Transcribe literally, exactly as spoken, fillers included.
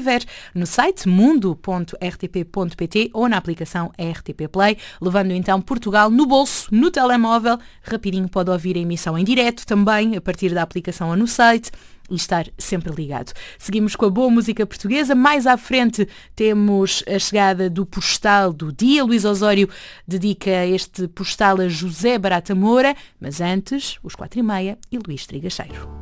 estiver, no site mundo ponto r t p ponto p t ou na aplicação R T P Play, levando então Portugal no bolso, no telemóvel. Rapidinho pode ouvir a emissão em direto também, a partir da aplicação ou no site, e estar sempre ligado. Seguimos com a boa música portuguesa. Mais à frente temos a chegada do postal do dia. Luís Osório dedica este postal a José Barata Moura, mas antes, os quatro e meia e Luís Trigacheiro.